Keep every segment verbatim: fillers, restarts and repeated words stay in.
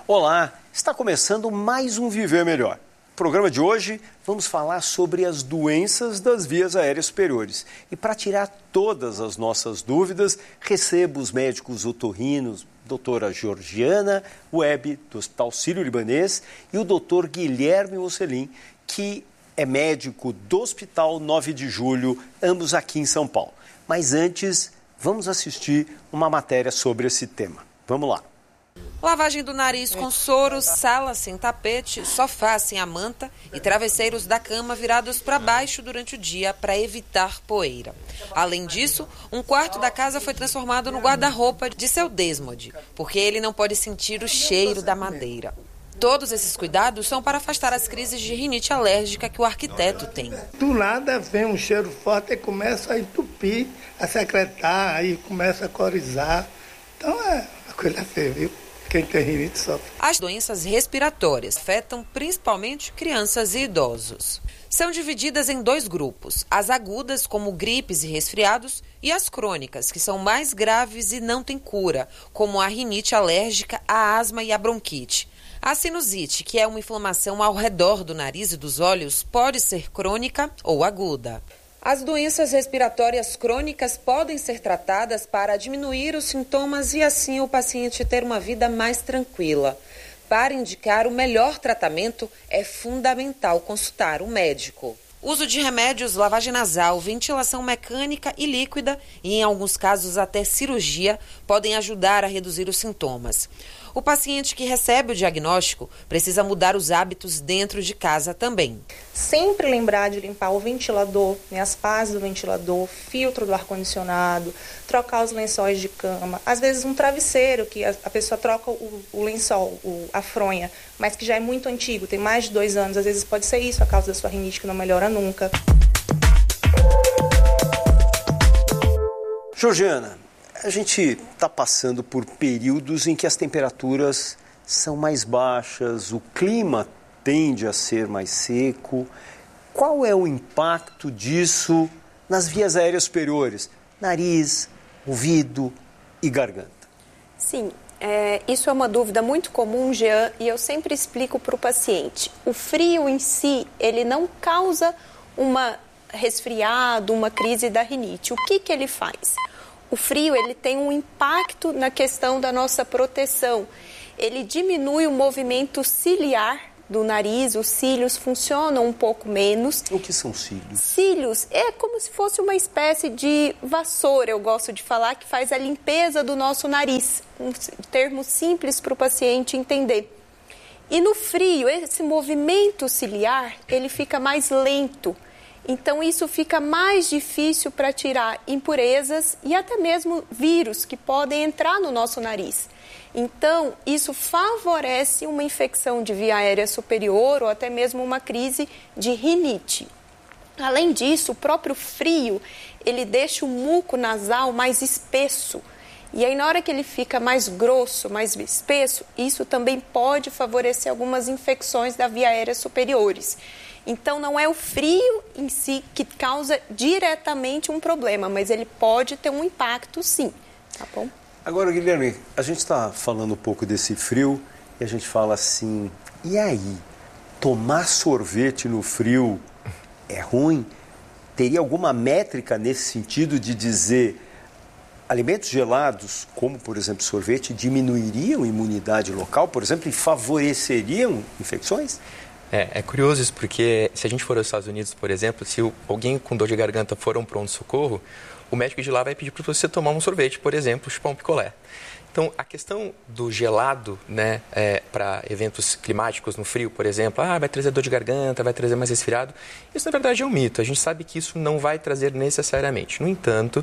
Olá, está começando mais um Viver Melhor. No programa de hoje, vamos falar sobre as doenças das vias aéreas superiores. E para tirar todas as nossas dúvidas, recebo os médicos otorrinos, doutora Georgiana Webb, do Hospital Sírio-Libanês, e o doutor Guilherme Mocelin, que é médico do Hospital nove de julho, ambos aqui em São Paulo. Mas antes, vamos assistir uma matéria sobre esse tema. Vamos lá. Lavagem do nariz com soro, sala sem tapete, sofá sem a manta e travesseiros da cama virados para baixo durante o dia para evitar poeira. Além disso, um quarto da casa foi transformado no guarda-roupa de seu Desmond, porque ele não pode sentir o cheiro da madeira. Todos esses cuidados são para afastar as crises de rinite alérgica que o arquiteto tem. Do nada vem um cheiro forte e começa a entupir, a secretar, aí começa a corizar. Então é uma coisa feia, viu? Quem tem rinite sofre. As doenças respiratórias afetam principalmente crianças e idosos. São divididas em dois grupos, as agudas, como gripes e resfriados, e as crônicas, que são mais graves e não têm cura, como a rinite alérgica, a asma e a bronquite. A sinusite, que é uma inflamação ao redor do nariz e dos olhos, pode ser crônica ou aguda. As doenças respiratórias crônicas podem ser tratadas para diminuir os sintomas e assim o paciente ter uma vida mais tranquila. Para indicar o melhor tratamento, é fundamental consultar o médico. Uso de remédios, lavagem nasal, ventilação mecânica e líquida e, em alguns casos, até cirurgia, podem ajudar a reduzir os sintomas. O paciente que recebe o diagnóstico precisa mudar os hábitos dentro de casa também. Sempre lembrar de limpar o ventilador, né, as pás do ventilador, filtro do ar-condicionado, trocar os lençóis de cama. Às vezes um travesseiro, que a, a pessoa troca o, o lençol, o, a fronha, mas que já é muito antigo, tem mais de dois anos. Às vezes pode ser isso a causa da sua rinite, que não melhora nunca. Georgiana, a gente está passando por períodos em que as temperaturas são mais baixas, o clima tende a ser mais seco. Qual é o impacto disso nas vias aéreas superiores? Nariz, ouvido e garganta. Sim, é, isso é uma dúvida muito comum, Jean, e eu sempre explico para o paciente. O frio em si, ele não causa uma resfriado, uma crise da rinite. O que, que ele faz? O frio, ele tem um impacto na questão da nossa proteção. Ele diminui o movimento ciliar do nariz, os cílios funcionam um pouco menos. O que são cílios? Cílios é como se fosse uma espécie de vassoura, eu gosto de falar, que faz a limpeza do nosso nariz. Um termo simples para o paciente entender. E no frio, esse movimento ciliar, ele fica mais lento. Então, isso fica mais difícil para tirar impurezas e até mesmo vírus que podem entrar no nosso nariz. Então, isso favorece uma infecção de via aérea superior ou até mesmo uma crise de rinite. Além disso, o próprio frio, ele deixa o muco nasal mais espesso. E aí, na hora que ele fica mais grosso, mais espesso, isso também pode favorecer algumas infecções da via aérea superiores. Então, não é o frio em si que causa diretamente um problema, mas ele pode ter um impacto, sim. Tá bom? Agora, Guilherme, a gente está falando um pouco desse frio e a gente fala assim, e aí, tomar sorvete no frio é ruim? Teria alguma métrica nesse sentido de dizer alimentos gelados, como, por exemplo, sorvete, diminuiriam a imunidade local, por exemplo, e favoreceriam infecções? É, é curioso isso, porque se a gente for aos Estados Unidos, por exemplo, se alguém com dor de garganta for a um pronto-socorro, o médico de lá vai pedir para você tomar um sorvete, por exemplo, chupar um picolé. Então, a questão do gelado, né, é, para eventos climáticos no frio, por exemplo, ah, vai trazer dor de garganta, vai trazer mais resfriado, isso na verdade é um mito. A gente sabe que isso não vai trazer necessariamente. No entanto,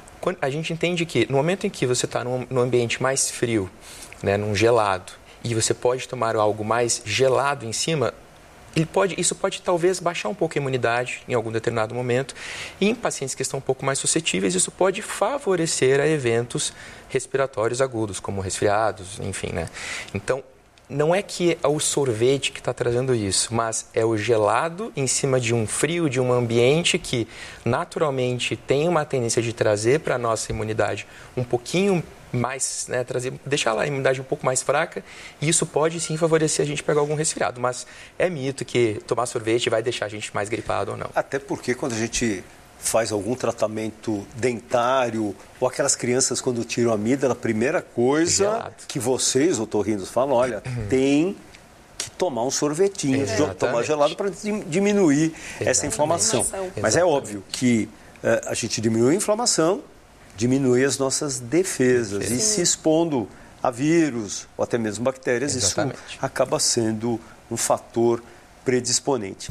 a gente entende que no momento em que você está num, num ambiente mais frio, né, num gelado, e você pode tomar algo mais gelado em cima, ele pode, isso pode talvez baixar um pouco a imunidade em algum determinado momento. E em pacientes que estão um pouco mais suscetíveis, isso pode favorecer a eventos respiratórios agudos, como resfriados, enfim, né? Então, não é que é o sorvete que está trazendo isso, mas é o gelado em cima de um frio, de um ambiente que naturalmente tem uma tendência de trazer para a nossa imunidade um pouquinho mais, né, trazer, deixar lá a imunidade um pouco mais fraca, e isso pode sim favorecer a gente pegar algum resfriado, mas é mito que tomar sorvete vai deixar a gente mais gripado ou não. Até porque quando a gente faz algum tratamento dentário, ou aquelas crianças quando tiram a amígdala, a primeira coisa Gelado. que vocês, otorrinos, falam, olha, uhum. tem que tomar um sorvetinho, Exatamente. tomar gelado para diminuir Exatamente. essa inflamação. Exatamente. Mas é óbvio que uh, a gente diminui a inflamação, diminui as nossas defesas. Sim. E se expondo a vírus ou até mesmo bactérias, Exatamente. isso acaba sendo um fator predisponente.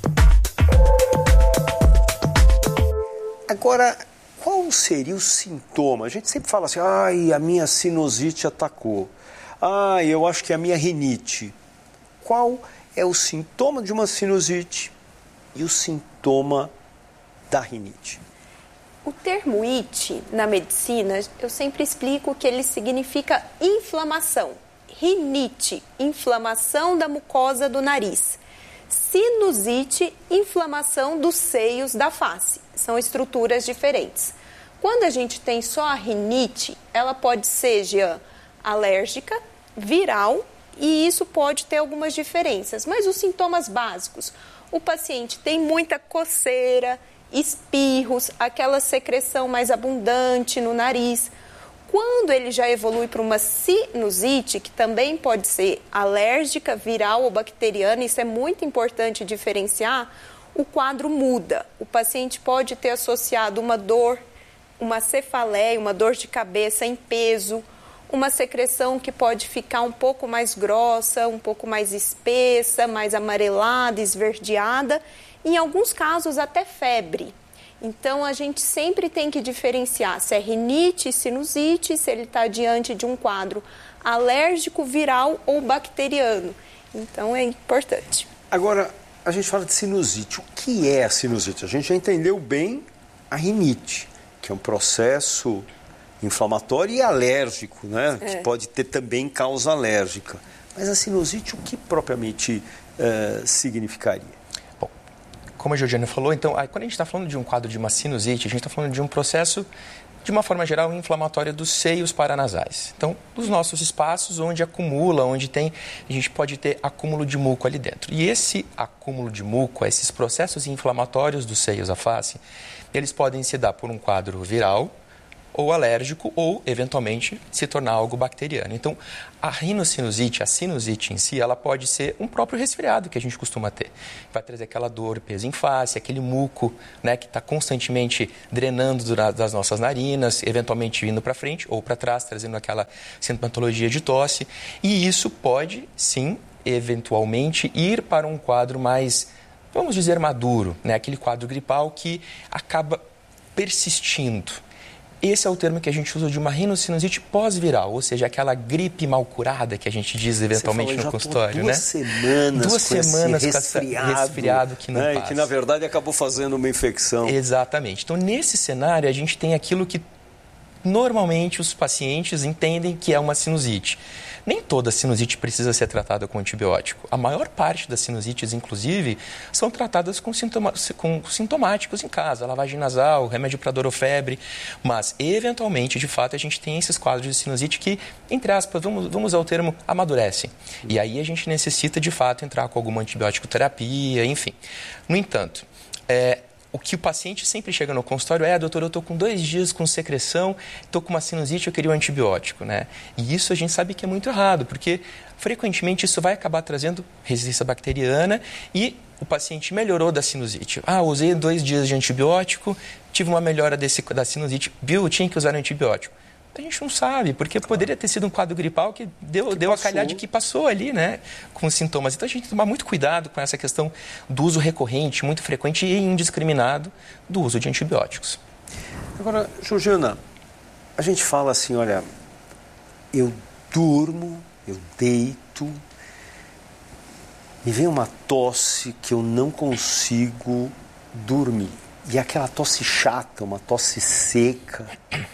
Agora, qual seria o sintoma? A gente sempre fala assim, ai, a minha sinusite atacou. Ai, eu acho que é a minha rinite. Qual é o sintoma de uma sinusite e o sintoma da rinite? O termo it, na medicina, eu sempre explico que ele significa inflamação. Rinite, inflamação da mucosa do nariz. Sinusite, inflamação dos seios da face. São estruturas diferentes. Quando a gente tem só a rinite, ela pode ser já alérgica, viral, e isso pode ter algumas diferenças. Mas os sintomas básicos, o paciente tem muita coceira, espirros, aquela secreção mais abundante no nariz. Quando ele já evolui para uma sinusite, que também pode ser alérgica, viral ou bacteriana, isso é muito importante diferenciar, o quadro muda. O paciente pode ter associado uma dor, uma cefaleia, uma dor de cabeça em peso, uma secreção que pode ficar um pouco mais grossa, um pouco mais espessa, mais amarelada, esverdeada, em alguns casos até febre. Então, a gente sempre tem que diferenciar se é rinite, sinusite, se ele está diante de um quadro alérgico, viral ou bacteriano. Então, é importante. Agora, a gente fala de sinusite. O que é a sinusite? A gente já entendeu bem a rinite, que é um processo inflamatório e alérgico, né? É. Que pode ter também causa alérgica. Mas a sinusite, o que propriamente uh, significaria? Como a Georgiana falou, então, aí, quando a gente está falando de um quadro de uma sinusite, a gente está falando de um processo, de uma forma geral, inflamatório dos seios paranasais. Então, dos nossos espaços onde acumula, onde tem, a gente pode ter acúmulo de muco ali dentro. E esse acúmulo de muco, esses processos inflamatórios dos seios da face, eles podem se dar por um quadro viral, ou alérgico, ou, eventualmente, se tornar algo bacteriano. Então, a rinocinusite, a sinusite em si, ela pode ser um próprio resfriado que a gente costuma ter. Vai trazer aquela dor, peso em face, aquele muco, né, que está constantemente drenando das nossas narinas, eventualmente vindo para frente ou para trás, trazendo aquela sintomatologia de tosse. E isso pode, sim, eventualmente, ir para um quadro mais, vamos dizer, maduro, né, aquele quadro gripal que acaba persistindo. Esse é o termo que a gente usa de uma rinocinusite pós-viral, ou seja, aquela gripe mal curada que a gente diz eventualmente falou, no consultório, duas né? Semanas duas com semanas esse resfriado, resfriado, resfriado que não né? passa. E que, na verdade, acabou fazendo uma infecção. Exatamente. Então, nesse cenário, a gente tem aquilo que normalmente os pacientes entendem que é uma sinusite. Nem toda sinusite precisa ser tratada com antibiótico. A maior parte das sinusites, inclusive, são tratadas com, sintoma, com sintomáticos em casa, lavagem nasal, remédio para dor ou febre. Mas, eventualmente, de fato, a gente tem esses quadros de sinusite que, entre aspas, vamos, vamos usar o termo, amadurecem. E aí a gente necessita, de fato, entrar com alguma antibiótico terapia, enfim. No entanto, é... o que o paciente sempre chega no consultório é, doutor, eu estou com dois dias com secreção, estou com uma sinusite, eu queria um antibiótico, né? E isso a gente sabe que é muito errado, porque frequentemente isso vai acabar trazendo resistência bacteriana e o paciente melhorou da sinusite. Ah, usei dois dias de antibiótico, tive uma melhora desse, da sinusite, viu, eu tinha que usar um antibiótico. A gente não sabe, porque poderia ter sido um quadro gripal que deu, que deu a calhar de que passou ali, né, com os sintomas. Então, a gente tem que tomar muito cuidado com essa questão do uso recorrente, muito frequente e indiscriminado do uso de antibióticos. Agora, Georgiana, a gente fala assim, olha, eu durmo, eu deito, me vem uma tosse que eu não consigo dormir. E aquela tosse chata, uma tosse seca...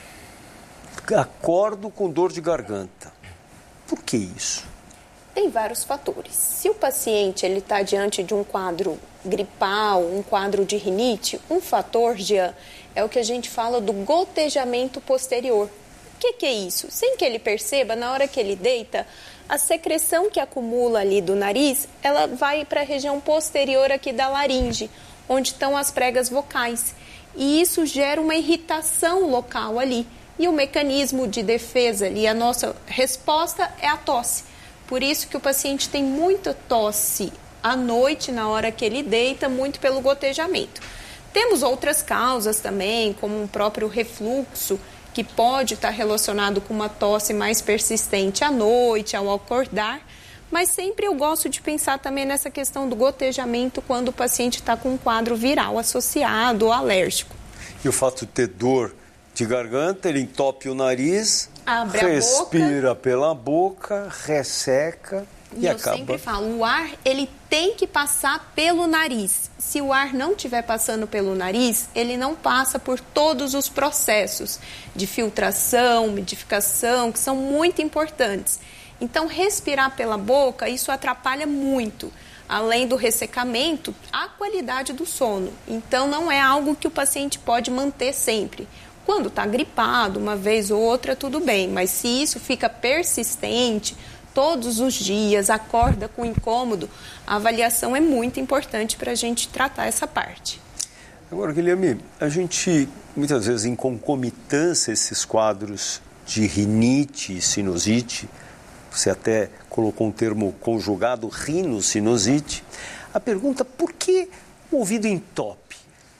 acordo com dor de garganta. Por que isso? Tem vários fatores. Se o paciente ele está diante de um quadro gripal, um quadro de rinite, um fator, Jean, é o que a gente fala do gotejamento posterior, que, que é isso? Sem que ele perceba, na hora que ele deita, a secreção que acumula ali do nariz, ela vai para a região posterior aqui da laringe, onde estão as pregas vocais. E isso gera uma irritação local ali. E o mecanismo de defesa ali, a nossa resposta é a tosse. Por isso que o paciente tem muita tosse à noite, na hora que ele deita, muito pelo gotejamento. Temos outras causas também, como o próprio refluxo, que pode estar relacionado com uma tosse mais persistente à noite, ao acordar. Mas sempre eu gosto de pensar também nessa questão do gotejamento quando o paciente está com um quadro viral associado ou alérgico. E o fato de ter dor de garganta, ele entope o nariz, abre respira a boca, pela boca, resseca e, e acaba. Eu sempre falo, o ar ele tem que passar pelo nariz. Se o ar não estiver passando pelo nariz, ele não passa por todos os processos de filtração, umidificação, que são muito importantes. Então, respirar pela boca, isso atrapalha muito. Além do ressecamento, a qualidade do sono. Então, não é algo que o paciente pode manter sempre. Quando está gripado, uma vez ou outra, tudo bem. Mas se isso fica persistente, todos os dias, acorda com incômodo, a avaliação é muito importante para a gente tratar essa parte. Agora, Guilherme, a gente, muitas vezes, em concomitância esses quadros de rinite e sinusite, você até colocou um termo conjugado, rinocinusite. A pergunta, por que o ouvido entope?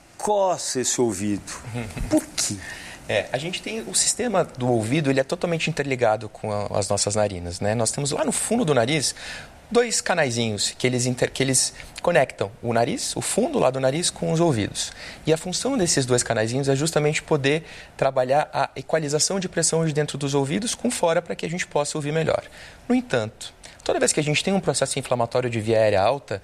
Coça esse ouvido. Por quê? É, a gente tem o sistema do ouvido, ele é totalmente interligado com a, as nossas narinas, né? Nós temos lá no fundo do nariz dois canaizinhos que eles, inter, que eles conectam o nariz, o fundo lá do nariz com os ouvidos. E a função desses dois canaizinhos é justamente poder trabalhar a equalização de pressão de dentro dos ouvidos com fora para que a gente possa ouvir melhor. No entanto, toda vez que a gente tem um processo inflamatório de via aérea alta,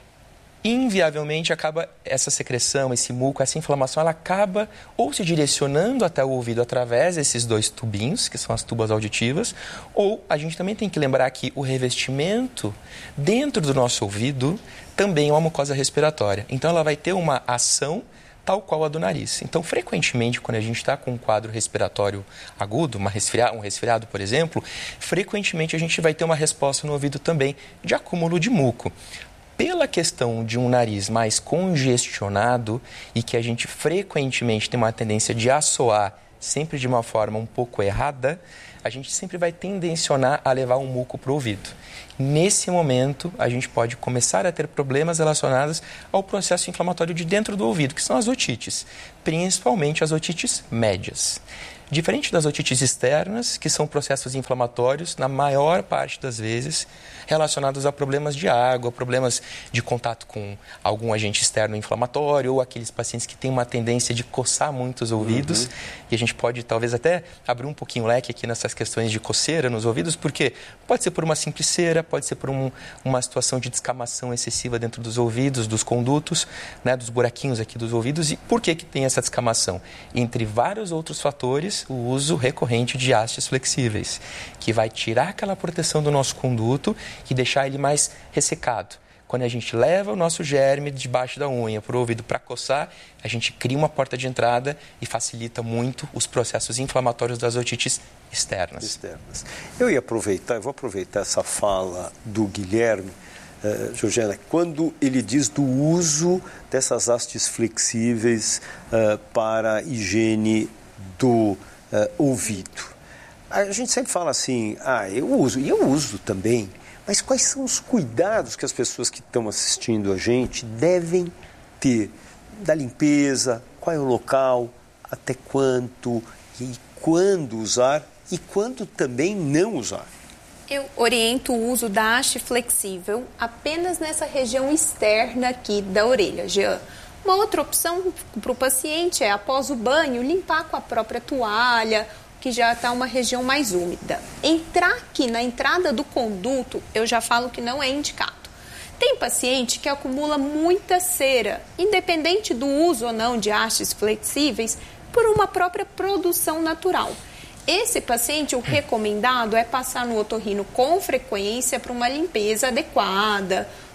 inviavelmente acaba essa secreção, esse muco, essa inflamação, ela acaba ou se direcionando até o ouvido através desses dois tubinhos, que são as tubas auditivas, ou a gente também tem que lembrar que o revestimento dentro do nosso ouvido também é uma mucosa respiratória. Então ela vai ter uma ação tal qual a do nariz. Então, frequentemente, quando a gente está com um quadro respiratório agudo, uma resfria... um resfriado, por exemplo, frequentemente a gente vai ter uma resposta no ouvido também de acúmulo de muco. Pela questão de um nariz mais congestionado e que a gente frequentemente tem uma tendência de assoar sempre de uma forma um pouco errada, a gente sempre vai tendencionar a levar um muco para o ouvido. Nesse momento, a gente pode começar a ter problemas relacionados ao processo inflamatório de dentro do ouvido, que são as otites, principalmente as otites médias. Diferente das otites externas, que são processos inflamatórios, na maior parte das vezes, relacionados a problemas de água, problemas de contato com algum agente externo inflamatório, ou aqueles pacientes que têm uma tendência de coçar muito os ouvidos. Uhum. E a gente pode, talvez, até abrir um pouquinho o leque aqui nessas questões de coceira nos ouvidos, porque pode ser por uma simples cera, pode ser por um, uma situação de descamação excessiva dentro dos ouvidos, dos condutos, né, dos buraquinhos aqui dos ouvidos. E por que que tem essa descamação? Entre vários outros fatores, o uso recorrente de hastes flexíveis, que vai tirar aquela proteção do nosso conduto e deixar ele mais ressecado. Quando a gente leva o nosso germe debaixo da unha para o ouvido para coçar, a gente cria uma porta de entrada e facilita muito os processos inflamatórios das otites externas. externas. Eu ia aproveitar, eu vou aproveitar essa fala do Guilherme, uh, Georgiana, quando ele diz do uso dessas hastes flexíveis uh, para a higiene do uh, ouvido. A gente sempre fala assim, ah, eu uso, e eu uso também, mas quais são os cuidados que as pessoas que estão assistindo a gente devem ter da limpeza, qual é o local, até quanto e quando usar e quando também não usar? Eu oriento o uso da haste flexível apenas nessa região externa aqui da orelha, Jean. Uma outra opção para o paciente é, após o banho, limpar com a própria toalha, que já está uma região mais úmida. Entrar aqui na entrada do conduto, eu já falo que não é indicado. Tem paciente que acumula muita cera, independente do uso ou não de hastes flexíveis, por uma própria produção natural. Esse paciente, o recomendado é passar no otorrino com frequência para uma limpeza adequada,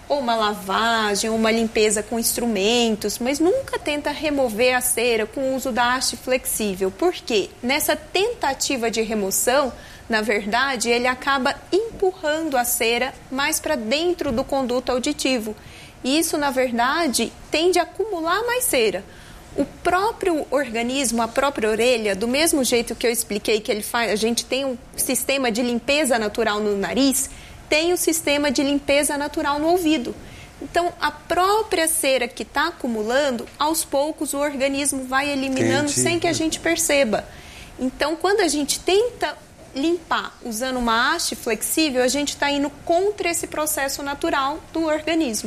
ou uma lavagem, ou uma limpeza com instrumentos, mas nunca tenta remover a cera com o uso da haste flexível. Por quê? Nessa tentativa de remoção, na verdade, ele acaba empurrando a cera mais para dentro do conduto auditivo. E isso, na verdade, tende a acumular mais cera. O próprio organismo, a própria orelha, do mesmo jeito que eu expliquei que ele faz, a gente tem um sistema de limpeza natural no nariz, tem o sistema de limpeza natural no ouvido. Então, a própria cera que está acumulando, aos poucos o organismo vai eliminando Entendi. sem que a gente perceba. Então, quando a gente tenta limpar usando uma haste flexível, a gente está indo contra esse processo natural do organismo.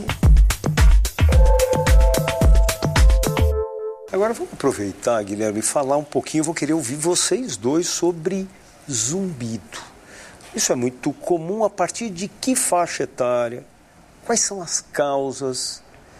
Agora vamos aproveitar, Guilherme, e falar um pouquinho, eu vou querer ouvir vocês dois sobre zumbido. Isso é muito comum a partir de que faixa etária? Quais são as causas?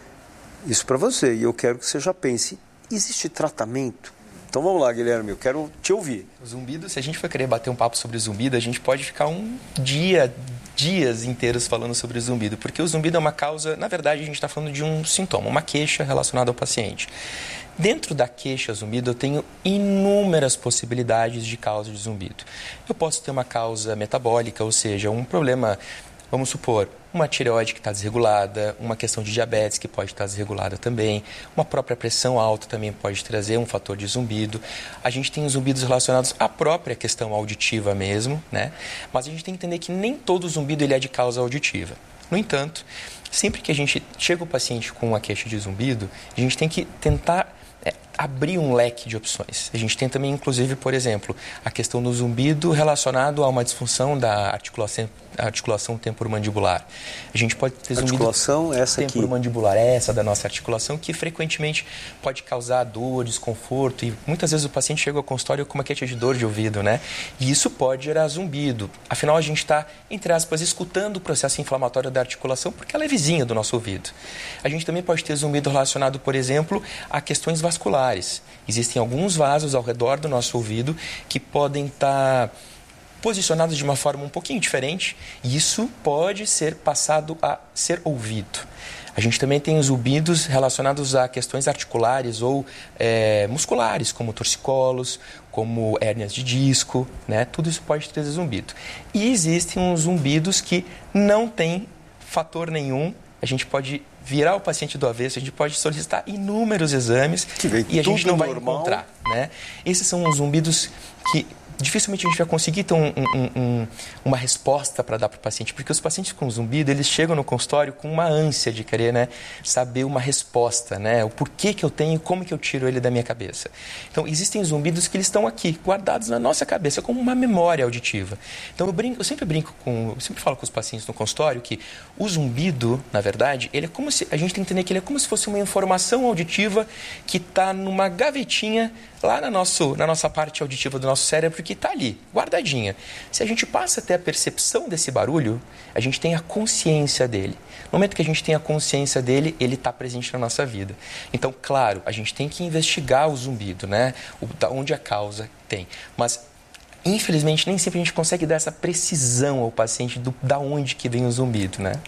Isso para você, e eu quero que você já pense, existe tratamento? Então vamos lá, Guilherme, eu quero te ouvir. O zumbido, se a gente for querer bater um papo sobre zumbido, a gente pode ficar um dia, dias inteiros falando sobre zumbido, porque o zumbido é uma causa, na verdade a gente está falando de um sintoma, uma queixa relacionada ao paciente. Dentro da queixa zumbido, eu tenho inúmeras possibilidades de causa de zumbido. Eu posso ter uma causa metabólica, ou seja, um problema, vamos supor, uma tireoide que está desregulada, uma questão de diabetes que pode estar desregulada também, uma própria pressão alta também pode trazer um fator de zumbido. A gente tem zumbidos relacionados à própria questão auditiva mesmo, né? Mas a gente tem que entender que nem todo zumbido ele é de causa auditiva. No entanto, sempre que a gente chega o paciente com uma queixa de zumbido, a gente tem que tentar É, abrir um leque de opções. A gente tem também, inclusive, por exemplo, a questão do zumbido relacionado a uma disfunção da articulação, articulação temporomandibular. A gente pode ter zumbido... Articulação, essa aqui. Temporomandibular, essa da nossa articulação, que frequentemente pode causar dor, desconforto, e muitas vezes o paciente chega ao consultório com uma queixa de dor de ouvido, né? E isso pode gerar zumbido. Afinal, a gente está, entre aspas, escutando o processo inflamatório da articulação, porque ela é vizinha do nosso ouvido. A gente também pode ter zumbido relacionado, por exemplo, a questões vasculares. Existem alguns vasos ao redor do nosso ouvido que podem estar posicionados de uma forma um pouquinho diferente e isso pode ser passado a ser ouvido. A gente também tem os zumbidos relacionados a questões articulares ou é, musculares, como torcicolos, como hérnias de disco, né? Tudo isso pode trazer zumbido. E existem uns zumbidos que não têm fator nenhum. A gente pode virar o paciente do avesso, a gente pode solicitar inúmeros exames e a gente não vai normal. encontrar, né? Esses são os zumbidos que dificilmente a gente vai conseguir ter um, um, um, uma resposta para dar para o paciente, porque os pacientes com zumbido, eles chegam no consultório com uma ânsia de querer, né, saber uma resposta, né, o porquê que eu tenho e como que eu tiro ele da minha cabeça. Então, existem zumbidos que eles estão aqui, guardados na nossa cabeça, como uma memória auditiva. Então, eu, brinco, eu sempre brinco com, eu sempre falo com os pacientes no consultório que o zumbido, na verdade, ele é como se, a gente tem que entender que ele é como se fosse uma informação auditiva que está numa gavetinha lá na, nosso, na nossa parte auditiva do nosso cérebro, que está ali, guardadinha. Se a gente passa a ter a percepção desse barulho, a gente tem a consciência dele. No momento que a gente tem a consciência dele, ele está presente na nossa vida. Então, claro, a gente tem que investigar o zumbido, né? O, da onde a causa tem. Mas, infelizmente, nem sempre a gente consegue dar essa precisão ao paciente do, da onde que vem o zumbido, né?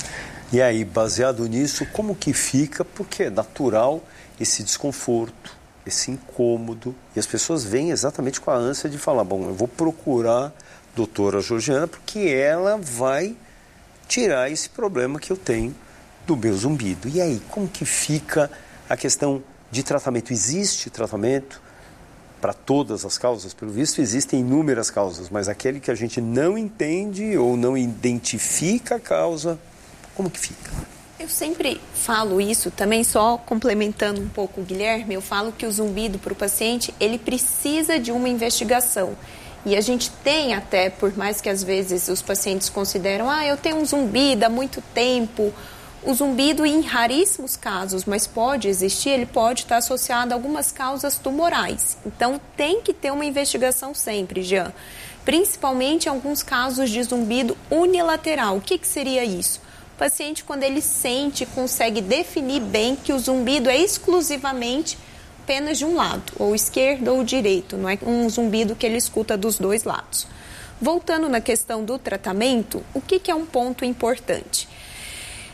E aí, baseado nisso, como que fica? Porque é natural esse desconforto, esse incômodo, e as pessoas vêm exatamente com a ânsia de falar, bom, eu vou procurar a doutora Georgiana porque ela vai tirar esse problema que eu tenho do meu zumbido. E aí, como que fica a questão de tratamento? Existe tratamento para todas as causas? Pelo visto, existem inúmeras causas, mas aquele que a gente não entende ou não identifica a causa, como que fica? Eu sempre falo isso, também só complementando um pouco o Guilherme, eu falo que o zumbido para o paciente, ele precisa de uma investigação. E a gente tem até, por mais que às vezes os pacientes consideram, ah, eu tenho um zumbido há muito tempo. O zumbido, em raríssimos casos, mas pode existir, ele pode estar associado a algumas causas tumorais. Então, tem que ter uma investigação sempre, Jean. Principalmente em alguns casos de zumbido unilateral. O que, que seria isso? O paciente, quando ele sente, consegue definir bem que o zumbido é exclusivamente apenas de um lado, ou esquerdo ou direito, não é um zumbido que ele escuta dos dois lados. Voltando na questão do tratamento, o que, que é um ponto importante?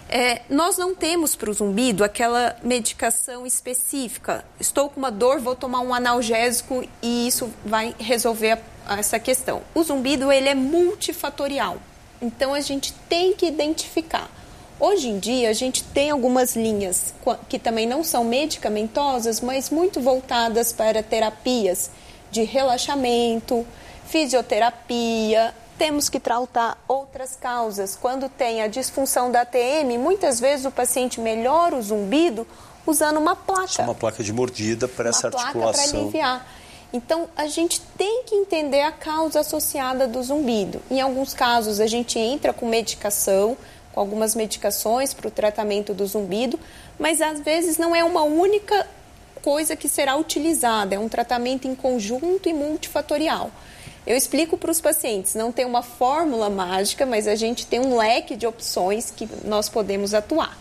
É, nós não temos para o zumbido aquela medicação específica. Estou com uma dor, vou tomar um analgésico e isso vai resolver a, a essa questão. O zumbido ele é multifatorial, então a gente tem que identificar. Hoje em dia a gente tem algumas linhas que também não são medicamentosas, mas muito voltadas para terapias de relaxamento, fisioterapia. Temos que tratar outras causas. Quando tem a disfunção da A T M, muitas vezes o paciente melhora o zumbido usando uma placa. Uma placa de mordida para essa articulação. Uma placa para aliviar. Então, a gente tem que entender a causa associada do zumbido. Em alguns casos, a gente entra com medicação, com algumas medicações para o tratamento do zumbido, mas às vezes não é uma única coisa que será utilizada, é um tratamento em conjunto e multifatorial. Eu explico para os pacientes, não tem uma fórmula mágica, mas a gente tem um leque de opções que nós podemos atuar.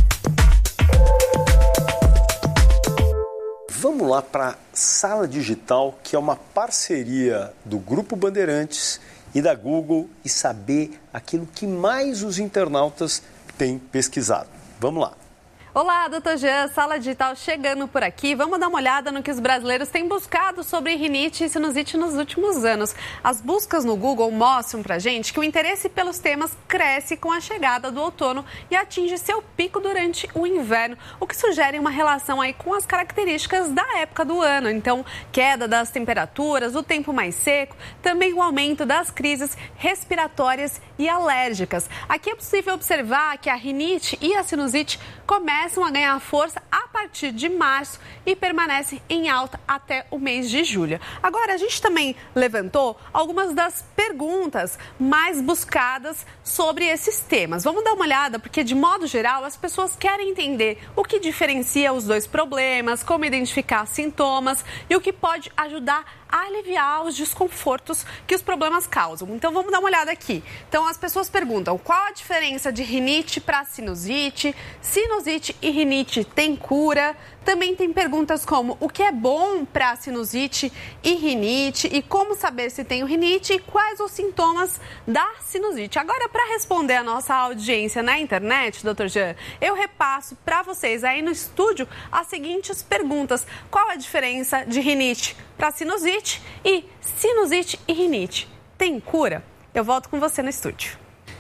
Vamos lá para a Sala Digital, que é uma parceria do Grupo Bandeirantes e da Google, e saber aquilo que mais os internautas têm pesquisado. Vamos lá. Olá, doutor Jean, Sala Digital chegando por aqui. Vamos dar uma olhada no que os brasileiros têm buscado sobre rinite e sinusite nos últimos anos. As buscas no Google mostram pra gente que o interesse pelos temas cresce com a chegada do outono e atinge seu pico durante o inverno, o que sugere uma relação aí com as características da época do ano. Então, queda das temperaturas, o tempo mais seco, também o aumento das crises respiratórias e alérgicas. Aqui é possível observar que a rinite e a sinusite começam começam a ganhar força a partir de março e permanecem em alta até o mês de julho. Agora, a gente também levantou algumas das perguntas mais buscadas sobre esses temas. Vamos dar uma olhada, porque de modo geral as pessoas querem entender o que diferencia os dois problemas, como identificar sintomas e o que pode ajudar a aliviar os desconfortos que os problemas causam. Então, vamos dar uma olhada aqui. Então, as pessoas perguntam qual a diferença de rinite para sinusite, sinusite e rinite tem cura? Também tem perguntas como o que é bom para sinusite e rinite e como saber se tem rinite e quais os sintomas da sinusite. Agora, para responder a nossa audiência na internet, doutor Jean, eu repasso para vocês aí no estúdio as seguintes perguntas. Qual a diferença de rinite para sinusite e sinusite e rinite tem cura? Eu volto com você no estúdio.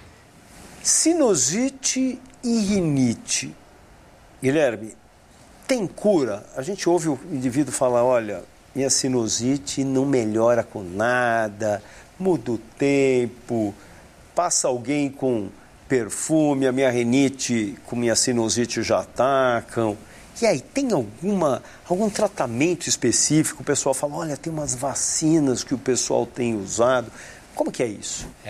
Sinusite e rinite. Guilherme, tem cura? A gente ouve o indivíduo falar, olha, minha sinusite não melhora com nada, muda o tempo, passa alguém com perfume, a minha rinite com minha sinusite já atacam. E aí, tem alguma, algum tratamento específico? O pessoal fala, olha, tem umas vacinas que o pessoal tem usado. Como que é isso?